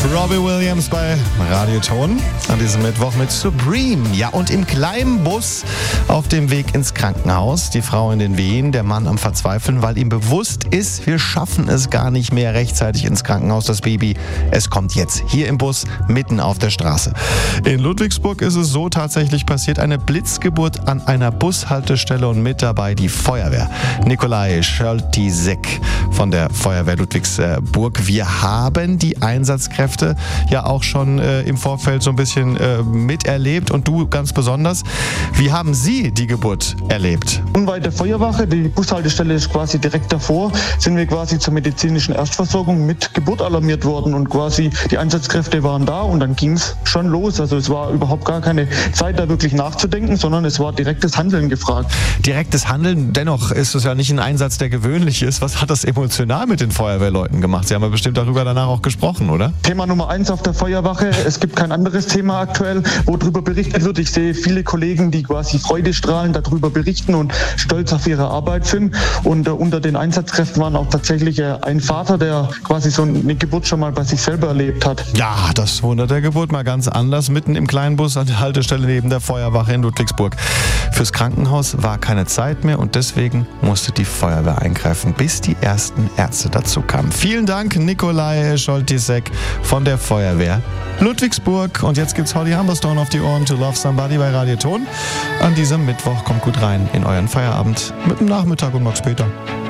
Robbie Williams bei Radioton an diesem Mittwoch mit Supreme. Ja, und im kleinen Bus auf dem Weg ins Krankenhaus. Die Frau in den Wehen, der Mann am Verzweifeln, weil ihm bewusst ist, wir schaffen es gar nicht mehr rechtzeitig ins Krankenhaus. Das Baby, es kommt jetzt hier im Bus, mitten auf der Straße. In Ludwigsburg ist es so tatsächlich passiert, eine Blitzgeburt an einer Bushaltestelle und mit dabei die Feuerwehr. Nikolai Scholtisek von der Feuerwehr Ludwigsburg. Wir haben die Einsatzkräfte ja auch schon im Vorfeld so ein bisschen miterlebt und du ganz besonders. Wie haben Sie die Geburt erlebt? Unweit der Feuerwache, die Bushaltestelle ist quasi direkt davor, sind wir quasi zur medizinischen Erstversorgung mit Geburt alarmiert worden und quasi die Einsatzkräfte waren da und dann ging es schon los. Also es war überhaupt gar keine Zeit, da wirklich nachzudenken, sondern es war direktes Handeln gefragt. Direktes Handeln, dennoch ist es ja nicht ein Einsatz, der gewöhnlich ist. Was hat das emotional mit den Feuerwehrleuten gemacht? Sie haben ja bestimmt darüber danach auch gesprochen, oder? Thema Nummer 1 auf der Feuerwache. Es gibt kein anderes Thema aktuell, wo darüber berichtet wird. Ich sehe viele Kollegen, die quasi freudestrahlend darüber berichten und stolz auf ihre Arbeit sind. Und unter den Einsatzkräften waren auch tatsächlich ein Vater, der quasi so eine Geburt schon mal bei sich selber erlebt hat. Ja, das Wunder der Geburt mal ganz anders. Mitten im kleinen Bus an der Haltestelle neben der Feuerwache in Ludwigsburg. Fürs Krankenhaus war keine Zeit mehr und deswegen musste die Feuerwehr eingreifen, bis die ersten Ärzte dazu kamen. Vielen Dank, Nikolai Scholtisek von der Feuerwehr Ludwigsburg. Und jetzt gibt's Holly Humberstone auf die Ohren, To Love Somebody bei Radioton. An diesem Mittwoch kommt gut rein in euren Feierabend mit dem Nachmittag und Max Peter.